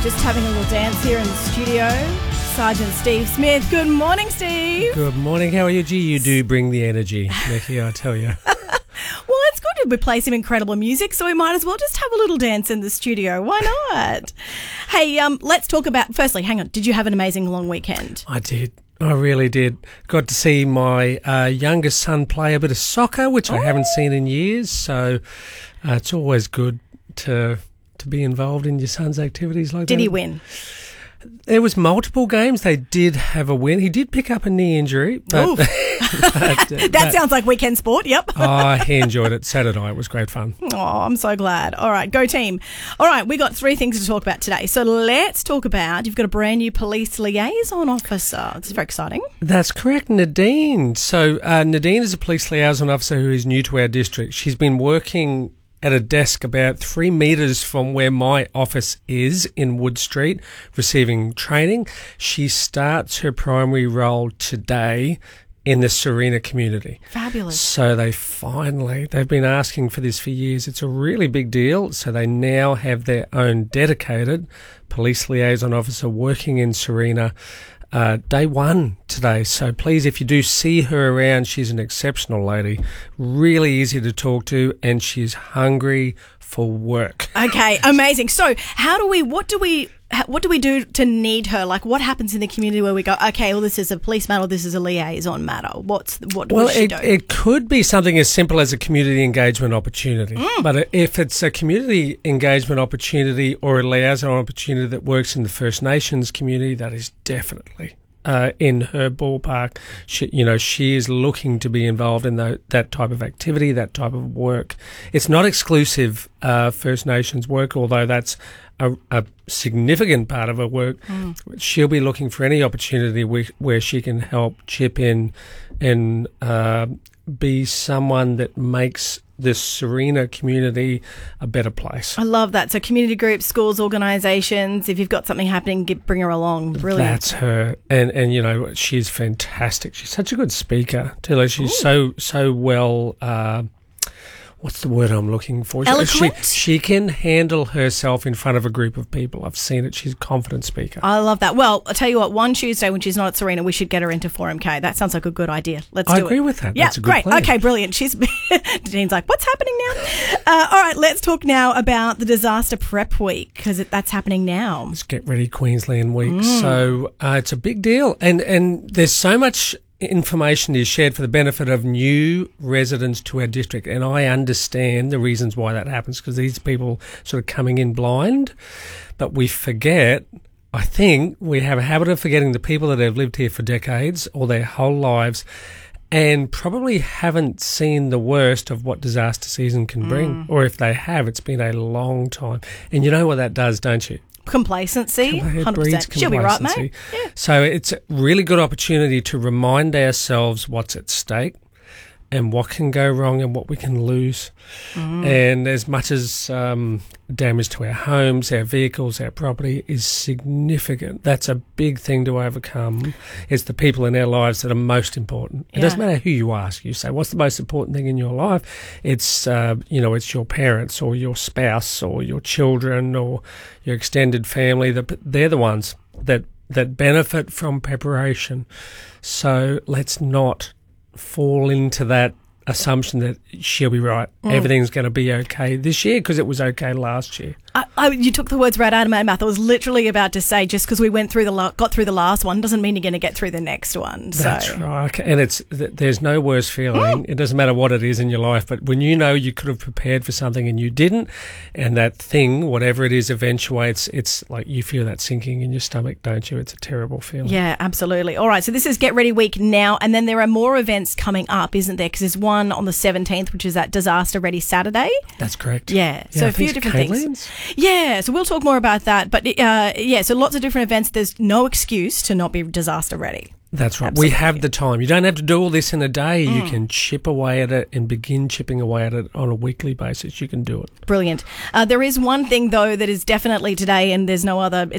Just having a little dance here in the studio. Sergeant Steve Smith. Good morning, Steve. Good morning. How are you? Gee, you do bring the energy, Nikki, I tell you. Well, it's good to play some incredible music, so we might as well just have a little dance in the studio. Why not? Hey, let's talk about... Firstly, hang on. Did you have an amazing long weekend? I did. I really did. Got to see my youngest son play a bit of soccer, which I haven't seen in years, so it's always good to be involved in your son's activities like that. Did he win? There was multiple games. They did have a win. He did pick up a knee injury. But, that sounds like weekend sport, yep. He enjoyed it. Saturday night was great fun. Oh, I'm so glad. All right, go team. All right, we got three things to talk about today. So let's talk about, you've got a brand new police liaison officer. It's very exciting. That's correct, Nadine. So Nadine is a police liaison officer who is new to our district. She's been working at a desk about 3 metres from where my office is in Wood Street, receiving training. She starts her primary role today in the Sarina community. Fabulous. So they've been asking for this for years. It's a really big deal. So they now have their own dedicated police liaison officer working in Sarina. Day one today. So please, if you do see her around, she's an exceptional lady, really easy to talk to, and she's hungry for work. Okay, amazing. So what do we do to need her? Like, what happens in the community where we go, okay, well, this is a police matter, this is a liaison matter. What do she do? It could be something as simple as a community engagement opportunity. But if it's a community engagement opportunity or a liaison opportunity that works in the First Nations community, that is definitely in her ballpark. She is looking to be involved in that type of activity, that type of work. It's not exclusive First Nations work, although that's a significant part of her work. She'll be looking for any opportunity where she can help chip in and be someone that makes the Sarina community a better place. I love that. So community groups, schools, organisations, if you've got something happening, bring her along. Brilliant. That's her. And she's fantastic. She's such a good speaker. She's so well... what's the word I'm looking for? Eloquent? She can handle herself in front of a group of people. I've seen it. She's a confident speaker. I love that. Well, I'll tell you what, one Tuesday when she's not at Sarina, we should get her into 4MK. That sounds like a good idea. Let's do it. I agree with that. Yeah, that's a good great. plan. Okay, brilliant. Dean's like, what's happening now? All right, let's talk now about the Disaster Prep Week, because that's happening now. It's Get Ready Queensland Week. So it's a big deal. And there's so much information is shared for the benefit of new residents to our district, and I understand the reasons why that happens, because these people sort of coming in blind, but we forget, I think we have a habit of forgetting the people that have lived here for decades or their whole lives and probably haven't seen the worst of what disaster season can bring, or if they have, it's been a long time. And you know what that does, don't you? Complacency, 100%. She'll be right, mate. Yeah. So it's a really good opportunity to remind ourselves what's at stake and what can go wrong and what we can lose. And as much as damage to our homes, our vehicles, our property is significant, that's a big thing to overcome. It's the people in our lives that are most important. It doesn't matter who you ask. You say, what's the most important thing in your life? It's, it's your parents or your spouse or your children or your extended family. They're the ones that benefit from preparation. So let's not fall into that assumption that she'll be right. Everything's going to be okay this year because it was okay last year. You took the words right out of my mouth. I was literally about to say, just because we got through the last one doesn't mean you're going to get through the next one. That's right. And there's no worse feeling. It doesn't matter what it is in your life, but when you know you could have prepared for something and you didn't, and that thing, whatever it is, eventuates, it's like you feel that sinking in your stomach, don't you? It's a terrible feeling. Yeah, absolutely. All right, so this is Get Ready Week now, and then there are more events coming up, isn't there? Because there's one on the 17th, which is that Disaster Ready Saturday. That's correct. Yeah, so a few different things. Yeah, so we'll talk more about that. But so lots of different events. There's no excuse to not be disaster ready. That's right. Absolutely. We have the time. You don't have to do all this in a day. You can chip away at it and begin chipping away at it on a weekly basis. You can do it. Brilliant. There is one thing, though, that is definitely today, and there's no other.